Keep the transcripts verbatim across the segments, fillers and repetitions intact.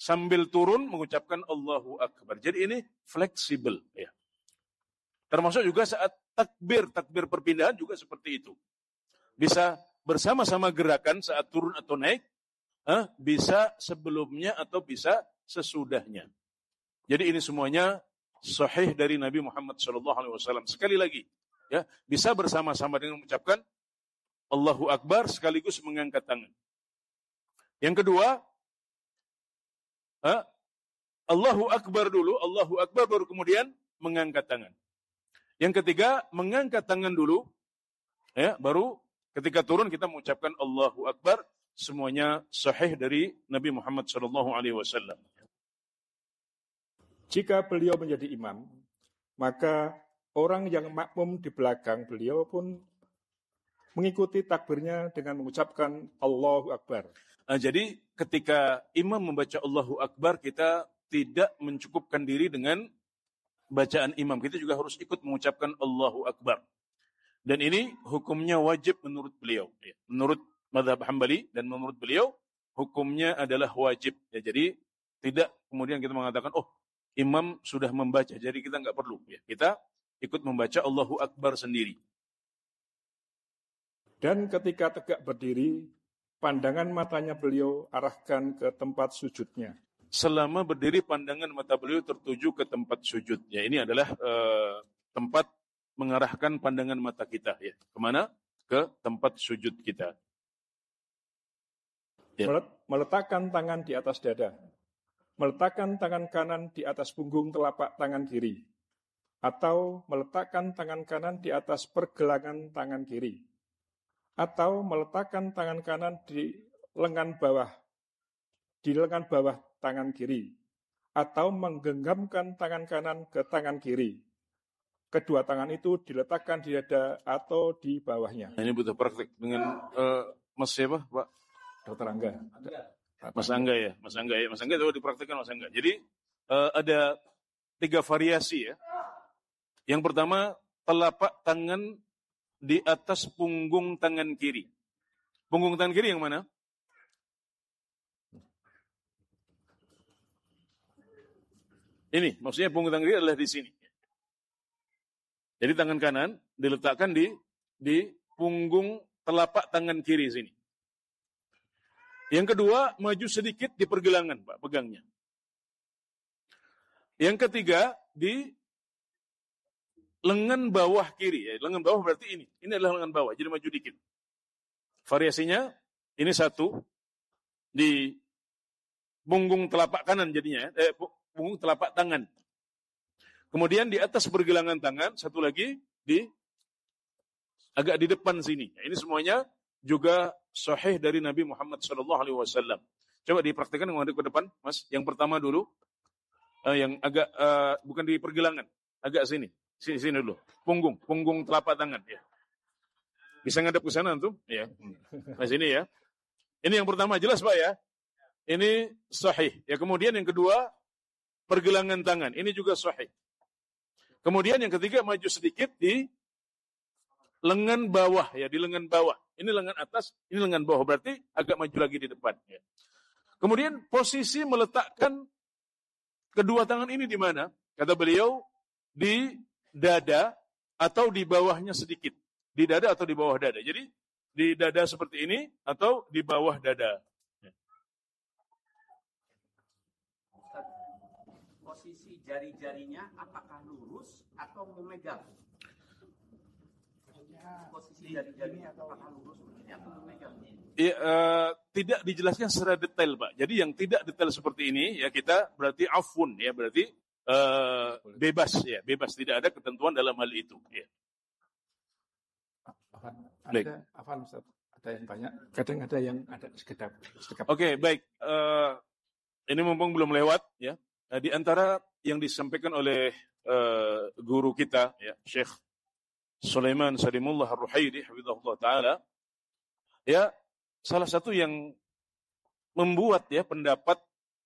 sambil turun mengucapkan Allahu Akbar. Jadi ini fleksibel ya. Termasuk juga saat takbir, takbir perpindahan juga seperti itu. Bisa bersama-sama gerakan saat turun atau naik, eh, bisa sebelumnya atau bisa sesudahnya. Jadi ini semuanya sahih dari Nabi Muhammad shallallahu alaihi wasallam. Sekali lagi, ya, bisa bersama-sama dengan mengucapkan Allahu Akbar sekaligus mengangkat tangan. Yang kedua, eh, Allahu Akbar dulu, Allahu Akbar baru kemudian mengangkat tangan. Yang ketiga, mengangkat tangan dulu, ya, baru ketika turun kita mengucapkan Allahu Akbar. Semuanya sahih dari Nabi Muhammad shallallahu alaihi wasallam. Jika beliau menjadi imam, maka orang yang makmum di belakang beliau pun mengikuti takbirnya dengan mengucapkan Allahu Akbar. Nah, jadi ketika imam membaca Allahu Akbar, kita tidak mencukupkan diri dengan bacaan imam. Kita juga harus ikut mengucapkan Allahu Akbar. Dan ini hukumnya wajib menurut beliau. Menurut mazhab Hambali dan menurut beliau, hukumnya adalah wajib. Ya, jadi tidak kemudian kita mengatakan, oh imam sudah membaca, jadi kita nggak perlu. Ya, kita ikut membaca Allahu Akbar sendiri. Dan ketika tegak berdiri, pandangan matanya beliau arahkan ke tempat sujudnya. Selama berdiri pandangan mata beliau tertuju ke tempat sujud. Ya, ini adalah uh, tempat mengarahkan pandangan mata kita. Ya, kemana? Ke tempat sujud kita. Ya. Meletakkan tangan di atas dada. Meletakkan tangan kanan di atas punggung telapak tangan kiri. Atau meletakkan tangan kanan di atas pergelangan tangan kiri. Atau meletakkan tangan kanan di lengan bawah. Di lengan bawah tangan kiri, atau menggenggamkan tangan kanan ke tangan kiri. Kedua tangan itu diletakkan di dada atau di bawahnya. Ini butuh praktik dengan uh, Mas siapa, Pak? Dokter Angga. Mas Angga ya, Mas Angga ya, Mas Angga itu dipraktikkan Mas Angga. Jadi uh, ada tiga variasi ya. Yang pertama, telapak tangan di atas punggung tangan kiri. Punggung tangan kiri yang mana? Ini, maksudnya punggung tangan kiri adalah di sini. Jadi tangan kanan diletakkan di di punggung telapak tangan kiri sini. Yang kedua, maju sedikit di pergelangan, Pak, pegangnya. Yang ketiga, di lengan bawah kiri. Ya, lengan bawah berarti ini. Ini adalah lengan bawah, jadi maju dikit. Variasinya, ini satu, di punggung telapak kanan jadinya, eh, punggung telapak tangan. Kemudian di atas pergelangan tangan, satu lagi di agak di depan sini. Ini semuanya juga sahih dari Nabi Muhammad shallallahu alaihi wasallam. Coba dipraktikkan dengan ke depan, Mas. Yang pertama dulu, uh, yang agak uh, bukan di pergelangan, agak sini, sini, sini dulu. Punggung, punggung telapak tangan. Ya. Bisa ngadep ke sana tuh? Ya. Nah sini ya. Ini yang pertama, jelas Pak ya. Ini sahih. Ya kemudian yang kedua, pergelangan tangan. Ini juga sahih. Kemudian yang ketiga maju sedikit di lengan bawah ya, di lengan bawah. Ini lengan atas, ini lengan bawah. Berarti agak maju lagi di depan ya. Kemudian posisi meletakkan kedua tangan ini di mana? Kata beliau di dada atau di bawahnya sedikit. Di dada atau di bawah dada. Jadi di dada seperti ini atau di bawah dada. Posisi jari-jarinya apakah lurus atau memegang? Posisi jari-jarinya apakah lurus atau memegang? Ya, uh, tidak dijelaskan secara detail, Pak. Jadi yang tidak detail seperti ini ya kita berarti afun ya, berarti uh, bebas ya, bebas, tidak ada ketentuan dalam hal itu. Ya. Ada, Afan, Ustaz, ada yang tanya. Kadang ada yang ada sekedap. Oke, okay, baik. Uh, ini mumpung belum lewat ya. Di antara yang disampaikan oleh uh, guru kita, ya, Syekh Sulaiman Salimullah Ar-Ruhaili, hafizahullah ta'ala, ya, salah satu yang membuat ya pendapat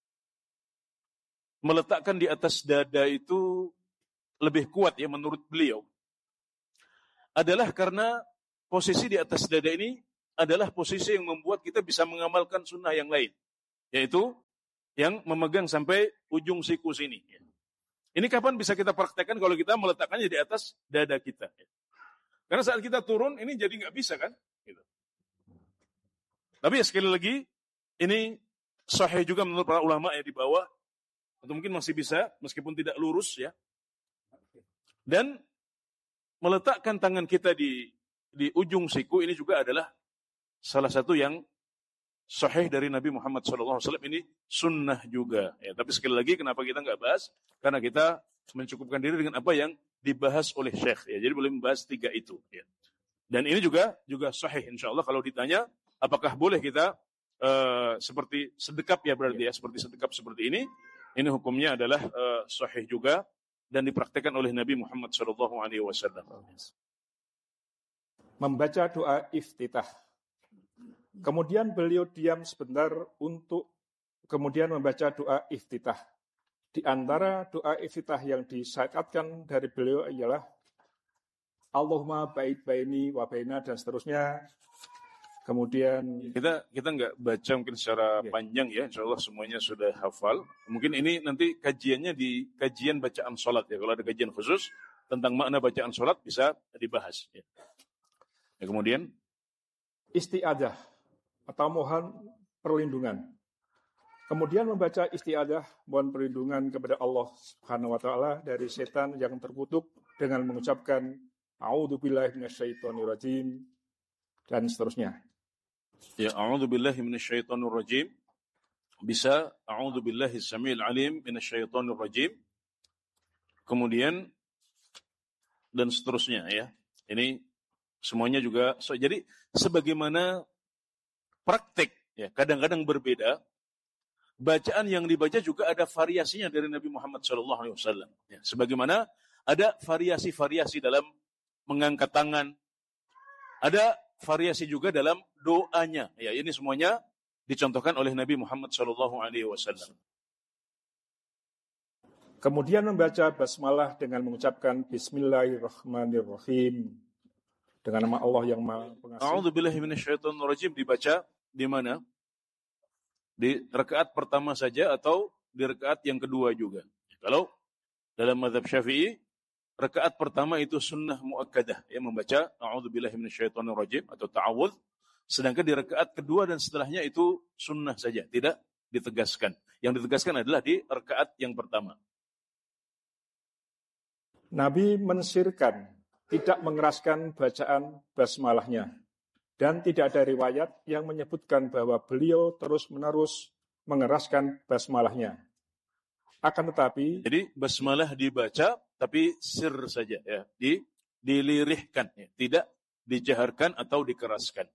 meletakkan di atas dada itu lebih kuat ya menurut beliau, adalah karena posisi di atas dada ini adalah posisi yang membuat kita bisa mengamalkan sunnah yang lain, yaitu yang memegang sampai ujung siku sini. Ini kapan bisa kita praktekkan kalau kita meletakkannya di atas dada kita? Karena saat kita turun, ini jadi nggak bisa kan? Gitu. Tapi ya sekali lagi, ini sahih juga menurut para ulama ya di bawah, atau mungkin masih bisa, meskipun tidak lurus ya. Dan meletakkan tangan kita di di ujung siku ini juga adalah salah satu yang sahih dari Nabi Muhammad shallallahu alaihi wasallam, ini sunnah juga. Ya, tapi sekali lagi kenapa kita nggak bahas? Karena kita mencukupkan diri dengan apa yang dibahas oleh Syekh. Ya, jadi boleh membahas tiga itu. Ya. Dan ini juga juga sahih insya Allah kalau ditanya apakah boleh kita uh, seperti sedekap ya berarti ya, seperti sedekap seperti ini. Ini hukumnya adalah uh, sahih juga dan dipraktekkan oleh Nabi Muhammad shallallahu alaihi wasallam. Membaca doa iftitah. Kemudian beliau diam sebentar untuk kemudian membaca doa iftitah. Di antara doa iftitah yang disyariatkan dari beliau ialah Allahumma ba'id baini wa baina dan seterusnya. Kemudian kita kita nggak baca mungkin secara yeah. panjang ya, insya Allah semuanya sudah hafal. Mungkin ini nanti kajiannya di kajian bacaan sholat ya. Kalau ada kajian khusus tentang makna bacaan sholat bisa dibahas. Ya, ya kemudian isti'adah atau mohon perlindungan. Kemudian membaca isti'adah, mohon perlindungan kepada Allah Subhanahu wa taala dari setan yang terkutuk dengan mengucapkan a'udzubillahi minasyaitonirrajim dan seterusnya. Ya, a'udzubillahi minasyaitonirrajim. Bisa a'udzubillahi samiil alim minasyaitonirrajim. Kemudian dan seterusnya ya. Ini semuanya juga so, jadi sebagaimana praktek ya, kadang-kadang berbeda. Bacaan yang dibaca juga ada variasinya dari Nabi Muhammad shallallahu alaihi wasallam. Ya, sebagaimana ada variasi-variasi dalam mengangkat tangan, ada variasi juga dalam doanya. Ya, ini semuanya dicontohkan oleh Nabi Muhammad shallallahu alaihi wasallam. Kemudian membaca basmalah dengan mengucapkan Bismillahirrahmanirrahim dengan nama Allah yang Maha Pengasih. A'udzubillahi minasyaitonirrajim dibaca di mana? Di rakaat pertama saja atau di rakaat yang kedua juga. Kalau dalam mazhab Syafi'i, rakaat pertama itu sunnah muakkadah, ya membaca a'udzubillahi minasyaitonirrajim atau ta'awudz. Sedangkan di rakaat kedua dan setelahnya itu sunnah saja, tidak ditegaskan. Yang ditegaskan adalah di rakaat yang pertama. Nabi mensirkan, tidak mengeraskan bacaan basmalahnya. Dan tidak ada riwayat yang menyebutkan bahwa beliau terus-menerus mengeraskan basmalahnya. Akan tetapi, jadi basmalah dibaca tapi sir saja ya, di dilirihkan ya, tidak dijaharkan atau dikeraskan.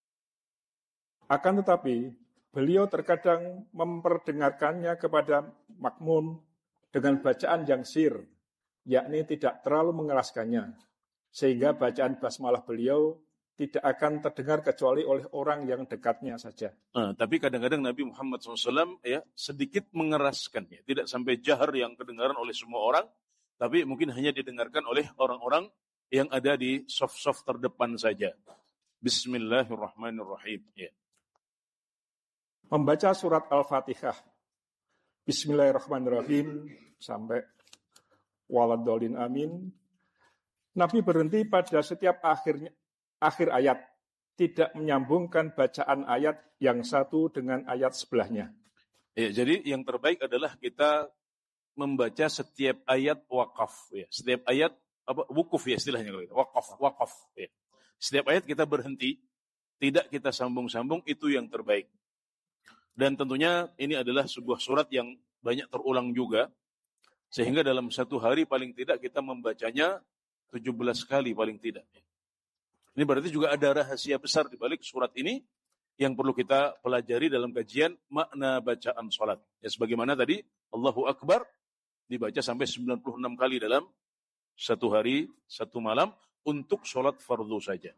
Akan tetapi, beliau terkadang memperdengarkannya kepada makmum dengan bacaan yang sir, yakni tidak terlalu mengeraskannya, sehingga bacaan basmalah beliau tidak akan terdengar kecuali oleh orang yang dekatnya saja. Nah, tapi kadang-kadang Nabi Muhammad shallallahu alaihi wasallam ya sedikit mengeraskan, ya. Tidak sampai jahar yang kedengaran oleh semua orang, tapi mungkin hanya didengarkan oleh orang-orang yang ada di soft-soft terdepan saja. Bismillahirrahmanirrahim. Ya. Membaca surat Al-Fatihah. Bismillahirrahmanirrahim sampai waladhdallin amin. Nabi berhenti pada setiap akhirnya akhir ayat, tidak menyambungkan bacaan ayat yang satu dengan ayat sebelahnya. Ya, jadi yang terbaik adalah kita membaca setiap ayat wakaf. Ya. Setiap ayat, apa, wukuf ya istilahnya. Wakaf, wakaf. Ya. Setiap ayat kita berhenti, tidak kita sambung-sambung, itu yang terbaik. Dan tentunya ini adalah sebuah surat yang banyak terulang juga, sehingga dalam satu hari paling tidak kita membacanya tujuh belas kali paling tidak. Ini berarti juga ada rahasia besar di balik surat ini yang perlu kita pelajari dalam kajian makna bacaan salat. Ya, sebagaimana tadi Allahu Akbar dibaca sampai sembilan puluh enam kali dalam satu hari, satu malam untuk salat fardu saja.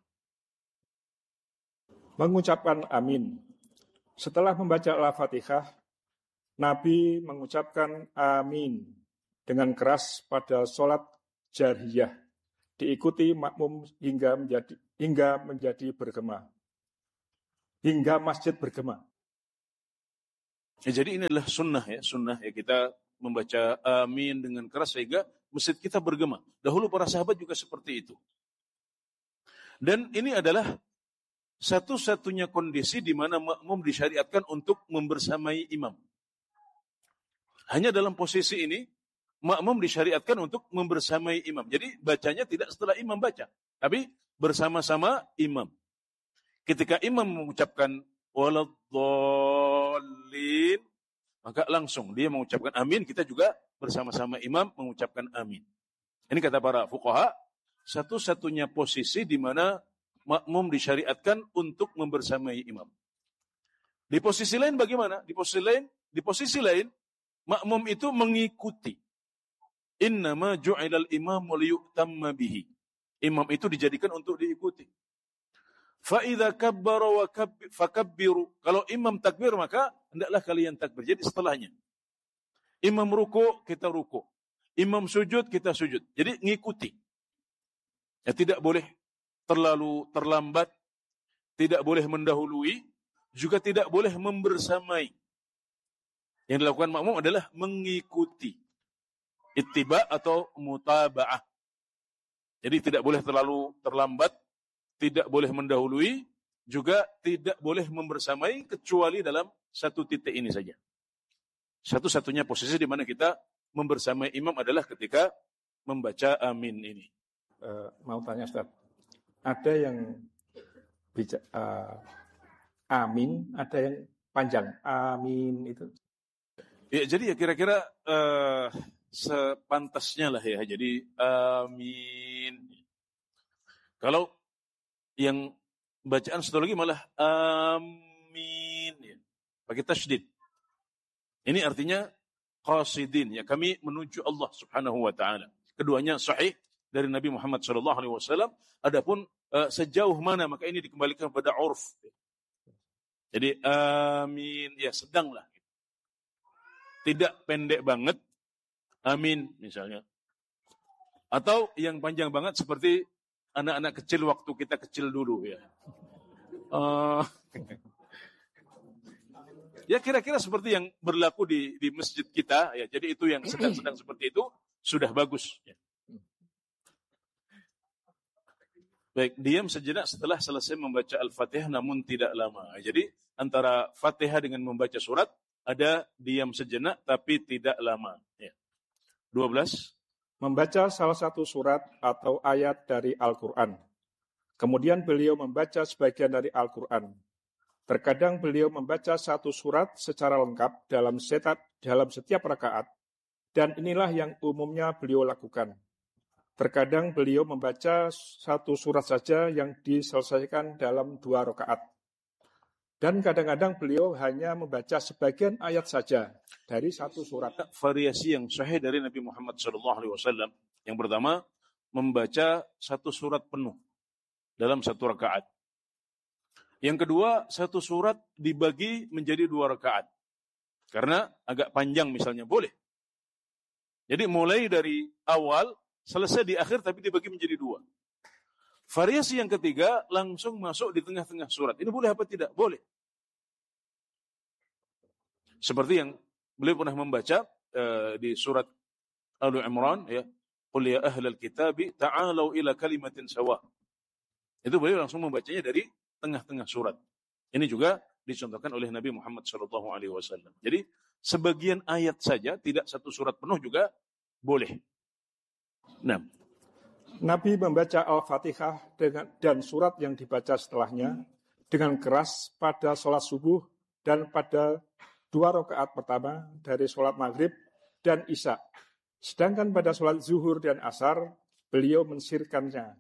Mengucapkan amin. Setelah membaca Al-Fatihah, Nabi mengucapkan amin dengan keras pada salat jariyah, diikuti makmum hingga menjadi hingga menjadi bergema, hingga masjid bergema. Ya, jadi ini adalah sunnah ya, sunnah ya kita membaca amin dengan keras sehingga masjid kita bergema. Dahulu para sahabat juga seperti itu. Dan ini adalah satu-satunya kondisi di mana makmum disyariatkan untuk membersamai imam. Hanya dalam posisi ini makmum disyariatkan untuk membersamai imam. Jadi bacanya tidak setelah imam baca, tapi bersama-sama imam. Ketika imam mengucapkan waladdallin, maka langsung dia mengucapkan amin, kita juga bersama-sama imam mengucapkan amin. Ini kata para fuqaha, satu-satunya posisi di mana makmum disyariatkan untuk membersamai imam. Di posisi lain bagaimana? Di posisi lain, di posisi lain makmum itu mengikuti. Innama ju'ilal imamu liyu'tamma bihi. Imam itu dijadikan untuk diikuti. Fa idza kabbara wa fakabbiru. Kalau imam takbir maka hendaklah kalian takbir. Jadi setelahnya. Imam ruku, kita ruku. Imam sujud, kita sujud. Jadi ngikuti. Ya, tidak boleh terlalu terlambat, tidak boleh mendahului, juga tidak boleh membersamai. Yang dilakukan makmum adalah mengikuti. Ittiba atau mutaba'ah. Jadi tidak boleh terlalu terlambat, tidak boleh mendahului, juga tidak boleh membersamai kecuali dalam satu titik ini saja. Satu-satunya posisi di mana kita membersamai imam adalah ketika membaca amin ini. Uh, mau tanya Ustaz, ada yang bicara uh, amin, ada yang panjang amin itu. Ya, jadi ya kira-kira uh, sepantasnya lah ya. Jadi amin. Kalau yang bacaan satu lagi malah amin ya. Pakai tasydid. Ini artinya qasidin ya, kami menuju Allah Subhanahu wa taala. Keduanya sahih dari Nabi Muhammad sallallahu alaihi wasallam. Adapun uh, sejauh mana maka ini dikembalikan pada urf. Jadi amin ya sedanglah. Tidak pendek banget amin misalnya. Atau yang panjang banget seperti anak-anak kecil waktu kita kecil dulu ya. Uh, ya kira-kira seperti yang berlaku di di masjid kita ya. Jadi itu yang sedang-sedang seperti itu sudah bagus ya. Baik, diam sejenak setelah selesai membaca Al-Fatihah namun tidak lama. Jadi antara Fatihah dengan membaca surat ada diam sejenak tapi tidak lama ya. dua belas Membaca salah satu surat atau ayat dari Al-Quran. Kemudian beliau membaca sebagian dari Al-Quran. Terkadang beliau membaca satu surat secara lengkap dalam setiap, dalam setiap rakaat, dan inilah yang umumnya beliau lakukan. Terkadang beliau membaca satu surat saja yang diselesaikan dalam dua rakaat. Dan kadang-kadang beliau hanya membaca sebagian ayat saja dari satu surat. Variasi yang sahih dari Nabi Muhammad shallallahu alaihi wasallam. Yang pertama, membaca satu surat penuh dalam satu rakaat. Yang kedua, satu surat dibagi menjadi dua rakaat. Karena agak panjang misalnya, boleh. Jadi mulai dari awal, selesai di akhir tapi dibagi menjadi dua. Variasi yang ketiga, langsung masuk di tengah-tengah surat. Ini boleh apa tidak? Boleh. Seperti yang beliau pernah membaca uh, di surat Al Imran, ya, qul ya ahlal kitabi ta'alau ila kalimatin sawa. Itu beliau langsung membacanya dari tengah-tengah surat. Ini juga dicontohkan oleh Nabi Muhammad shallallahu alaihi wasallam. Jadi sebagian ayat saja, tidak satu surat penuh juga boleh. Nah, Nabi membaca Al-Fatihah dengan, dan surat yang dibaca setelahnya dengan keras pada sholat subuh dan pada dua rakaat pertama dari sholat maghrib dan isya. Sedangkan pada sholat zuhur dan asar, beliau mensirkannya.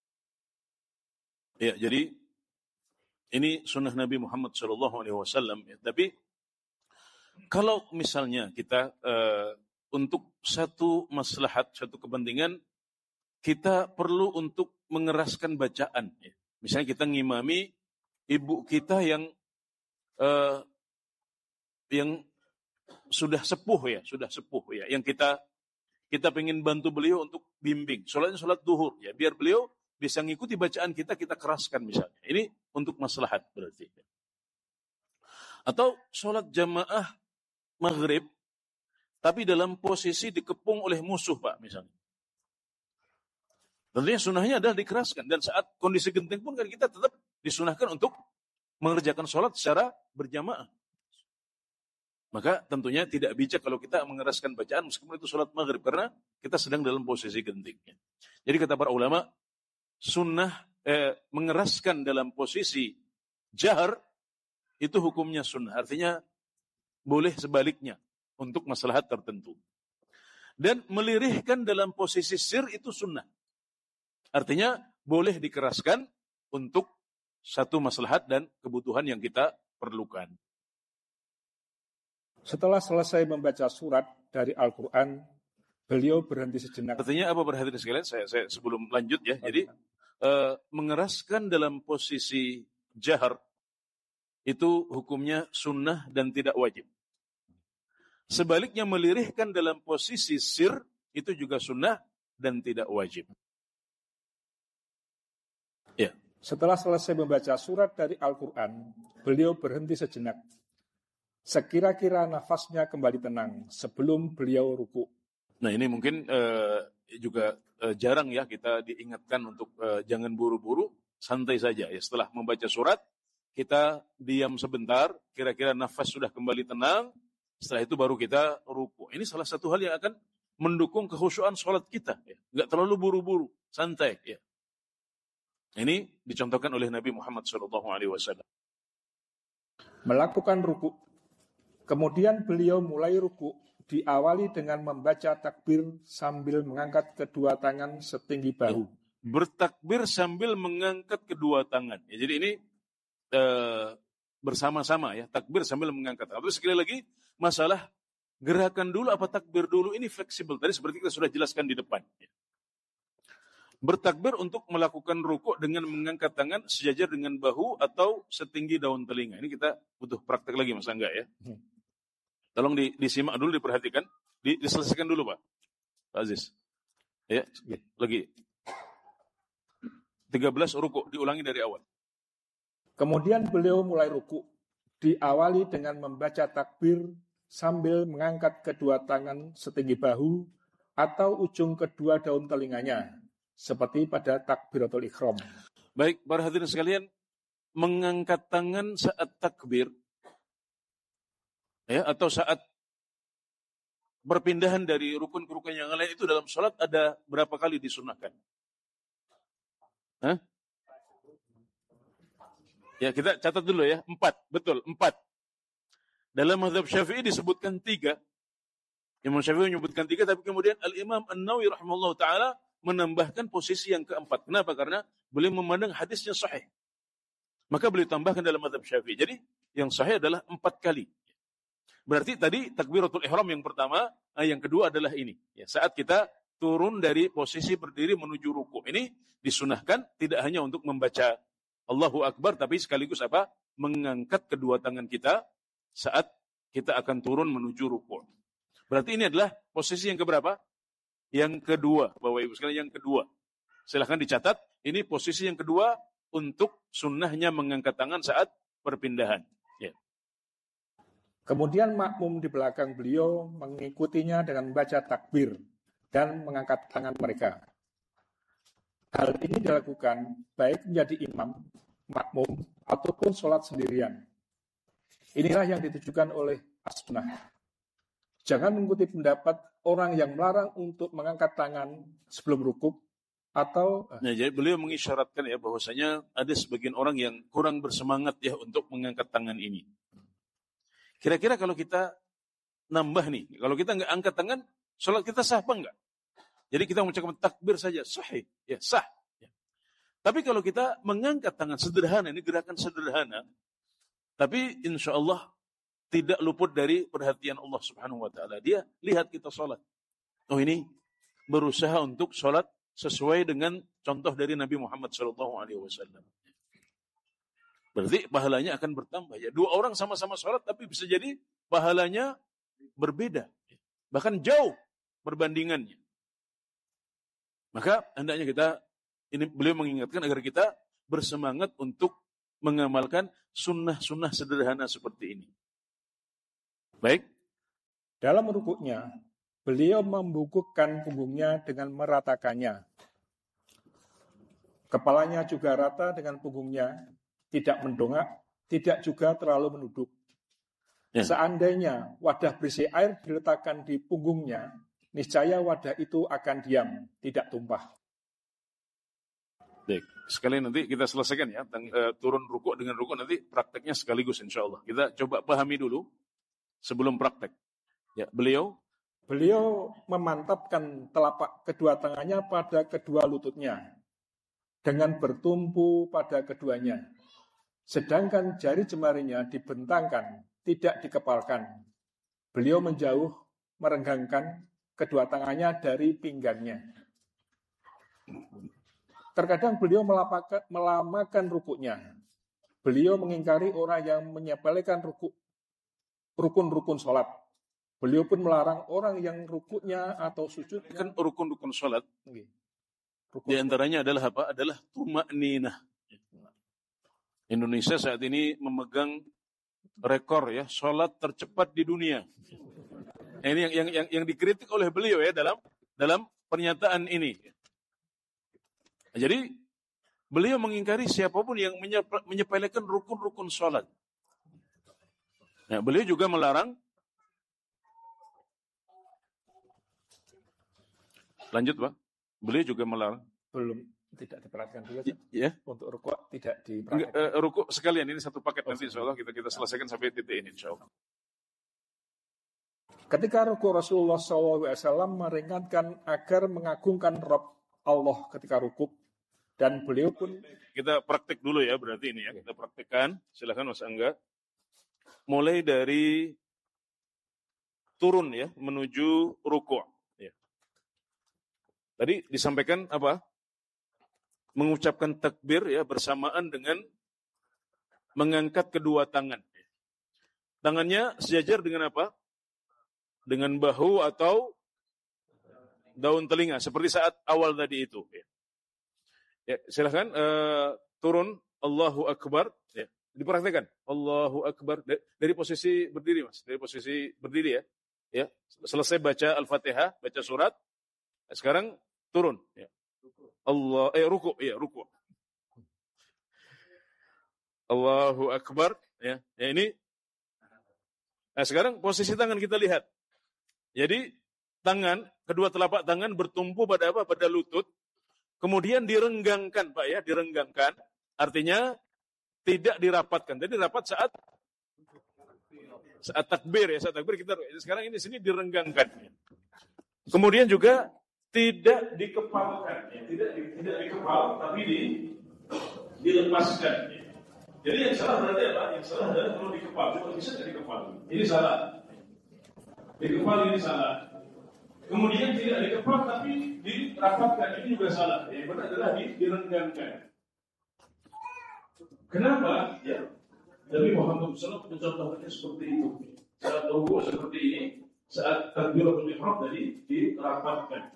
Ya, jadi ini sunnah Nabi Muhammad shallallahu alaihi wasallam. Ya. Tapi kalau misalnya kita uh, untuk satu maslahat, satu kepentingan, kita perlu untuk mengeraskan bacaan. Ya. Misalnya kita ngimami ibu kita yang uh, yang sudah sepuh ya, sudah sepuh ya, yang kita kita pengen bantu beliau untuk bimbing. Sholatnya sholat duhur ya, biar beliau bisa ngikuti bacaan kita, kita keraskan misalnya. Ini untuk maslahat berarti. Atau sholat jamaah maghrib, tapi dalam posisi dikepung oleh musuh, Pak, misalnya. Tentunya sunnahnya adalah dikeraskan. Dan saat kondisi genting pun kan kita tetap disunahkan untuk mengerjakan sholat secara berjamaah. Maka tentunya tidak bijak kalau kita mengeraskan bacaan meskipun itu sholat maghrib. Karena kita sedang dalam posisi genting. Jadi kata para ulama, sunnah eh, mengeraskan dalam posisi jahar, itu hukumnya sunnah. Artinya boleh sebaliknya untuk maslahat tertentu. Dan melirihkan dalam posisi sir itu sunnah. Artinya boleh dikeraskan untuk satu maslahat dan kebutuhan yang kita perlukan. Setelah selesai membaca surat dari Al-Quran, beliau berhenti sejenak. Artinya apa perhatian sekalian? Saya, saya sebelum lanjut ya. Jadi eh, mengeraskan dalam posisi jahar itu hukumnya sunnah dan tidak wajib. Sebaliknya melirihkan dalam posisi sir itu juga sunnah dan tidak wajib. Ya. Setelah selesai membaca surat dari Al-Quran, beliau berhenti sejenak. Sekira-kira nafasnya kembali tenang sebelum beliau ruku. Nah ini mungkin uh, juga uh, jarang ya kita diingatkan untuk uh, jangan buru-buru, santai saja ya. Setelah membaca surat, kita diam sebentar, kira-kira nafas sudah kembali tenang, setelah itu baru kita ruku. Ini salah satu hal yang akan mendukung kekhusyuan sholat kita. Ya. Nggak terlalu buru-buru, santai. Ya. Ini dicontohkan oleh Nabi Muhammad shallallahu alaihi wasallam. Melakukan ruku. Kemudian beliau mulai ruku, diawali dengan membaca takbir sambil mengangkat kedua tangan setinggi bahu. Bertakbir sambil mengangkat kedua tangan. Ya, jadi ini eh, bersama-sama ya, takbir sambil mengangkat. Terus sekali lagi, masalah gerakan dulu apa takbir dulu ini fleksibel. Tadi seperti kita sudah jelaskan di depan. Ya. Bertakbir untuk melakukan rukuk dengan mengangkat tangan sejajar dengan bahu atau setinggi daun telinga. Ini kita butuh praktek lagi, Mas Angga ya. Tolong di, disimak dulu, diperhatikan. Di, diselesaikan dulu, Pak. Pak Aziz. Ya, lagi. tiga belas rukuk, diulangi dari awal. Kemudian beliau mulai rukuk. Diawali dengan membaca takbir sambil mengangkat kedua tangan setinggi bahu atau ujung kedua daun telinganya. Seperti pada takbiratul ihram. Baik, para hadirin sekalian, mengangkat tangan saat takbir ya, atau saat perpindahan dari rukun ke rukun yang lain itu dalam sholat ada berapa kali disunahkan? Hah? Ya, kita catat dulu ya, empat, betul, empat. Dalam mazhab Syafi'i disebutkan tiga. Imam Syafi'i menyebutkan tiga, tapi kemudian Al-Imam An-Nawawi rahimahullah ta'ala menambahkan posisi yang keempat. Kenapa? Karena beliau memandang hadisnya sahih. Maka beliau tambahkan dalam mazhab Syafi'i. Jadi yang sahih adalah empat kali. Berarti tadi takbiratul ihram yang pertama, yang kedua adalah ini. Ya, saat kita turun dari posisi berdiri menuju ruku. Ini disunahkan tidak hanya untuk membaca Allahu Akbar, tapi sekaligus apa? Mengangkat kedua tangan kita saat kita akan turun menuju ruku. Berarti ini adalah posisi yang keberapa? Yang kedua, Bapak Ibu sekalian, yang kedua. Silahkan dicatat, ini posisi yang kedua untuk sunnahnya mengangkat tangan saat perpindahan. Ya. Kemudian makmum di belakang beliau mengikutinya dengan membaca takbir dan mengangkat tangan mereka. Hal ini dilakukan baik menjadi imam, makmum, ataupun sholat sendirian. Inilah yang ditujukan oleh as-sunnah. Jangan mengikuti pendapat orang yang melarang untuk mengangkat tangan sebelum rukuk atau... Nah, jadi beliau mengisyaratkan ya bahwasanya ada sebagian orang yang kurang bersemangat ya untuk mengangkat tangan ini. Kira-kira kalau kita nambah nih, kalau kita nggak angkat tangan, sholat kita sah apa enggak? Jadi kita mengucapkan takbir saja, sahih, ya sah. Ya. Tapi kalau kita mengangkat tangan sederhana, ini gerakan sederhana, tapi insya Allah tidak luput dari perhatian Allah Subhanahu wa taala. Dia lihat kita sholat. Oh, ini berusaha untuk sholat sesuai dengan contoh dari Nabi Muhammad shallallahu alaihi wasallam. Berarti pahalanya akan bertambah. Ya, dua orang sama-sama sholat tapi bisa jadi pahalanya berbeda. Bahkan jauh perbandingannya. Maka hendaknya kita, ini beliau mengingatkan agar kita bersemangat untuk mengamalkan sunnah-sunnah sederhana seperti ini. Baik, Dalam rukuknya, beliau membungkukkan punggungnya dengan meratakannya. Kepalanya juga rata dengan punggungnya, tidak mendongak, tidak juga terlalu menunduk. Ya. Seandainya wadah berisi air diletakkan di punggungnya, niscaya wadah itu akan diam, tidak tumpah. Baik, sekali nanti kita selesaikan ya, tentang, uh, turun rukuk dengan rukuk nanti prakteknya sekaligus insya Allah. Kita coba pahami dulu sebelum praktek. Ya, beliau beliau memantapkan telapak kedua tangannya pada kedua lututnya dengan bertumpu pada keduanya. Sedangkan jari jemarinya dibentangkan, tidak dikepalkan. Beliau menjauh merenggangkan kedua tangannya dari pinggangnya. Terkadang beliau melamakan, melamakan rukuknya. Beliau mengingkari orang yang menyepelekan rukuk, rukun-rukun sholat. Beliau pun melarang orang yang rukuknya atau sujud. Kan rukun-rukun sholat. Okay. Rukun. Di antaranya adalah apa? Adalah tuma'ninah. Indonesia saat ini memegang rekor ya, sholat tercepat di dunia. Nah, ini yang, yang yang yang dikritik oleh beliau ya dalam dalam pernyataan ini. Jadi beliau mengingkari siapapun yang menyepelekan rukun-rukun sholat. Nah, beliau juga melarang. Lanjut, Pak. Beliau juga melarang. Belum, tidak diperhatikan dulu. Ya. Untuk rukuk tidak diperhatikan. Uh, rukuk sekalian, ini satu paket oh, nanti insya Allah kita, kita selesaikan sampai titik ini insya Allah. Ketika rukuk Rasulullah shallallahu alaihi wasallam meringankan agar mengagungkan Rabb Allah ketika rukuk. Dan beliau pun... Kita praktik dulu ya berarti ini ya. Kita praktikkan, silakan Mas Angga. Mulai dari turun ya, menuju rukuk. Ya. Tadi disampaikan apa? Mengucapkan takbir ya bersamaan dengan mengangkat kedua tangan. Tangannya sejajar dengan apa? Dengan bahu atau daun telinga. Seperti saat awal tadi itu. Ya, ya silakan uh, turun Allahu Akbar. Ya. Diperhatikan Allahu Akbar dari posisi berdiri Mas. Dari posisi berdiri ya. Ya, selesai baca Al-Fatihah, baca surat. Sekarang turun ya. Allah eh ruku ya ruku. Allahu Akbar ya. Ya ini. Nah, sekarang posisi tangan kita lihat. Jadi tangan, kedua telapak tangan bertumpu pada apa? Pada lutut. Kemudian direnggangkan, Pak ya, direnggangkan. Artinya tidak dirapatkan. Jadi rapat saat saat takbir ya, saat takbir kita sekarang ini sini direnggangkan. Kemudian juga tidak dikepalkan, ya. tidak tidak dikepal, tapi di, dilepaskan. Ya. Jadi yang salah berarti apa? Yang salah adalah kalau dikepal, cuma bisa tidak dikepal. Ini salah. Dikepal ini salah. Kemudian tidak dikepal tapi dirapatkan, ini juga salah. Yang benar adalah direnggangkan. Kenapa? Ya. Nabi Muhammad shallallahu alaihi wasallam mencontohkannya seperti itu. Saat rukuk seperti ini, saat takbiratul ihram tadi dirapatkan.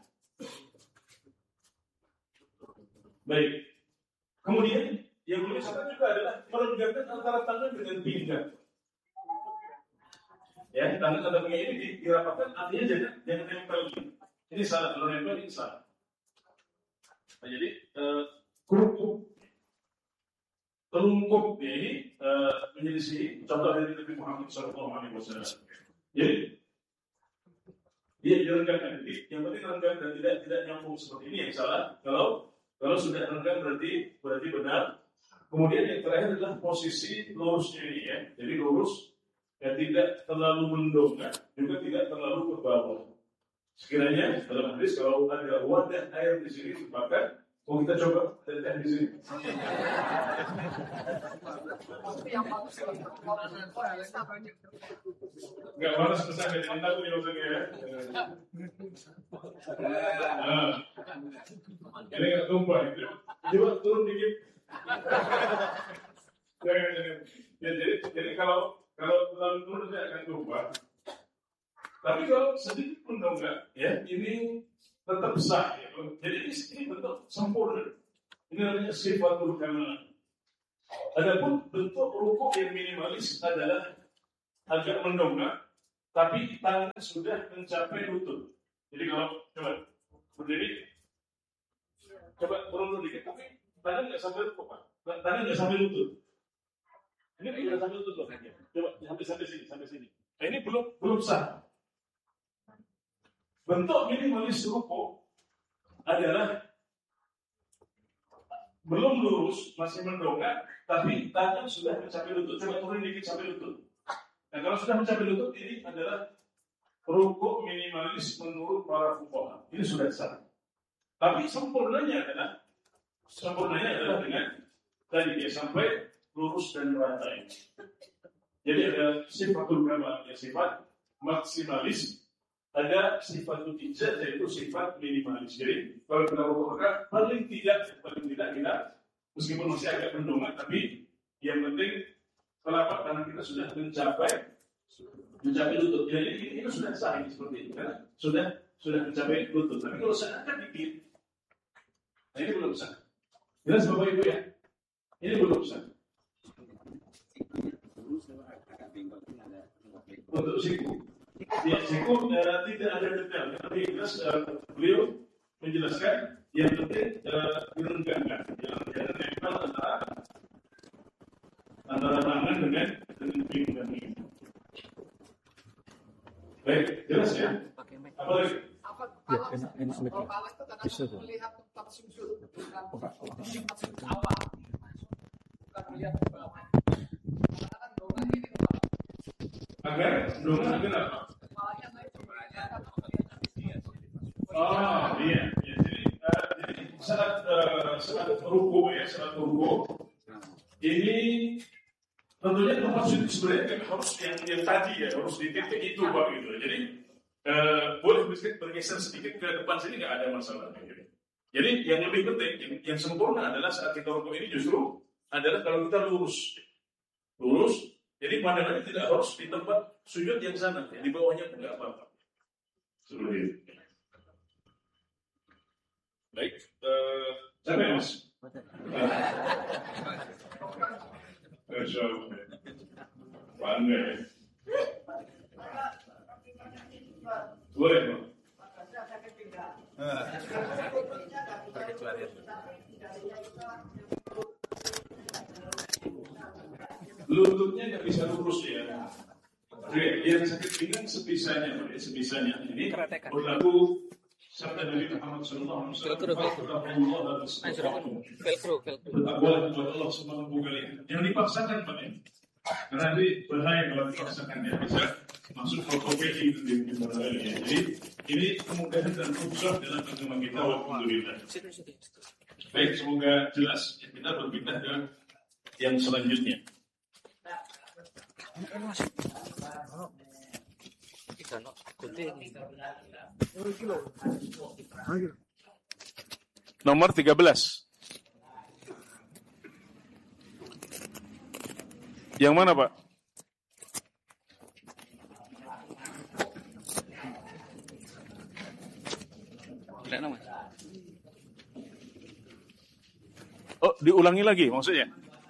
Baik. Kemudian yang boleh salah juga adalah merenggangkan antara tangan dengan pinggang. Ya, tangan antara pinggang ini dirapatkan, artinya jangan jangan nempel. Ini salah, kalau nempel ini salah. Nah, jadi uh, kerupuk telungkup ya, ini uh, menyelisih contoh dari Nabi Muhammad shallallahu alaihi wasallam. Jadi dia direnggangkan, jadi yang penting renggang dan tidak tidak nyambung seperti ini yang salah. Kalau kalau sudah renggang berarti berarti benar. Kemudian yang terakhir adalah posisi lurusnya ini ya, jadi lurus dan tidak terlalu mendongak, juga tidak terlalu ke bawah. Sekiranya dalam hadis kalau ada wadah air di sini maka oh, kita coba teteh di sini. Enggak panas besar ya, jangan takut ya maksudnya ya. Nah, ini nggak tumpah itu. Coba turun dikit. Jangan, jangan. Ya, jadi, jadi kalau kalau terlalu turun dia akan tumpah. Tapi kalau sedikit pun enggak, ya ini tetap sah. Ya. Jadi ini, ini bentuk sempurna. Ini namanya sifatul kamal. Adapun bentuk rukuk yang minimalis adalah agak mendongak, tapi tangan sudah mencapai lutut. Jadi kalau coba berdiri, coba turun dikit, tapi tangan nggak sampai lutut, Pak. Tangan nggak sampai lutut. Ini tidak sampai lutut loh. Coba sampai sampai sini, sampai sini. Nah, ini belum belum sah. Bentuk minimalis ruku adalah belum lurus, masih mendongak, tapi tangan sudah mencapai lutut. Coba turun dikit sampai lutut. Nah, kalau sudah mencapai lutut, ini adalah ruku minimalis menurut para fuqaha. Ini sudah sah. Tapi sempurnanya adalah sempurnanya adalah dengan tadi dia sampai lurus dan rata ini. Jadi ada sifatul kamal, ya sifat maksimalis. Ada sifatul ijaz, yaitu sifat minimalis. Jadi kalau kita rukukan paling tidak paling tidak kita meskipun masih agak mendongak, tapi yang penting telapak tangan kita sudah mencapai mencapai lutut. Jadi ini, ini sudah sah ini seperti ini karena sudah sudah mencapai lutut. Tapi kalau seakan dikit, nah ini belum sah. Jelas Bapak Ibu ya? Ini belum sah. Untuk siku, ya siku uh, tidak ada detail. Tapi jelas uh, beliau menjelaskan yang penting uh, direnggangkan, jangan jangan nempel antara antara tangan dengan dengan pinggang ini. Baik, jelas ya? Apa lagi? Apa Ya, enak, enak, enak. kalau palas itu karena Bisa, tuh. melihat tempat sujud, bukan Bukan. tempat sujud awal, bukan melihat ke bawah. Katakan dongak ini kepala, Agar dongak agar apa? kepalanya naik sebenarnya. Oh iya, ya, jadi uh, jadi saat uh, saat ruku ya saat ruku ini tentunya tempat sujud sebenarnya harus yang yang tadi ya harus di titik itu Pak gitu. Jadi uh, boleh sedikit bergeser sedikit ke depan sini nggak ada masalah. Gitu. Jadi yang lebih penting yang, yang sempurna adalah saat kita ruku ini justru adalah kalau kita lurus lurus. Jadi pandangannya tidak harus di tempat sujud yang sana, ya, di bawahnya tidak apa-apa. Seperti itu. Baik, uh, siapa ya Mas? Masya Allah. Pandai. Boleh, Pak. Lututnya nggak bisa lurus ya. Oke, yang sakit pinggang sebisanya, Pak, ya, sebisanya. Ini berlaku sabda Nabi Muhammad Sallallahu Alaihi Wasallam. Bertakwalah kepada Allah Subhanahu wa Taala. Yang dipaksakan, Pak, ya. Karena nanti bahaya kalau dipaksakan ya bisa masuk ortopedi di bahaya. Jadi ini kemudahan dan khusus dalam agama kita. Alhamdulillah. Baik, semoga jelas. Kita berpindah ke yang selanjutnya. Nomor tiga belas. Yang mana, Pak? Oh, diulangi lagi maksudnya?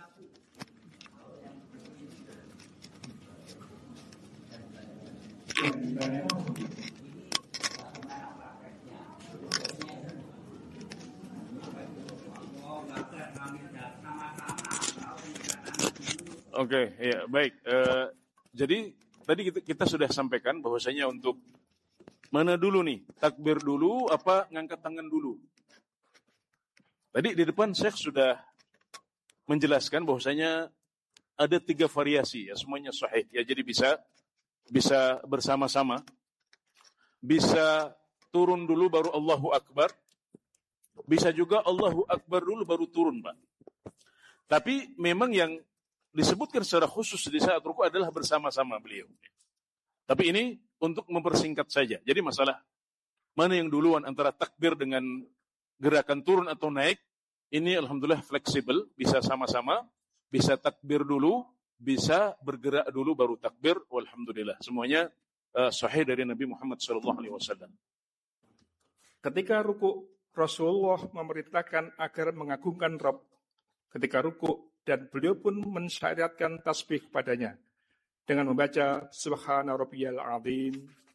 Oke, okay, ya baik. Uh, jadi tadi kita, kita sudah sampaikan bahwasanya untuk mana dulu nih, takbir dulu apa ngangkat tangan dulu. Tadi di depan Syekh sudah menjelaskan bahwasanya ada tiga variasi ya, semuanya sahih ya. Jadi bisa bisa bersama-sama, bisa turun dulu baru Allahu Akbar, bisa juga Allahu Akbar dulu baru turun, Pak. Tapi memang yang disebutkan secara khusus di saat ruku adalah bersama-sama beliau. Tapi ini untuk mempersingkat saja. Jadi masalah mana yang duluan antara takbir dengan gerakan turun atau naik, ini alhamdulillah fleksibel, bisa sama-sama, bisa takbir dulu, bisa bergerak dulu baru takbir, walhamdulillah. Semuanya uh, sahih dari Nabi Muhammad shallallahu alaihi wasallam. Ketika ruku, Rasulullah memerintahkan agar mengagungkan Rabb ketika ruku, dan beliau pun mensyariatkan tasbih padanya. dengan membaca Subhana Rabbiyal Azim